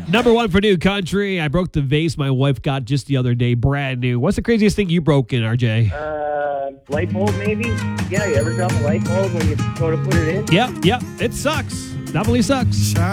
Number one for new country. I broke the vase my wife got just the other day, brand new. What's the craziest thing you broke in, RJ? Light bulb, maybe? Yeah, you ever drop a light bulb when you go to put it in? Yep. It sucks. Definitely sucks.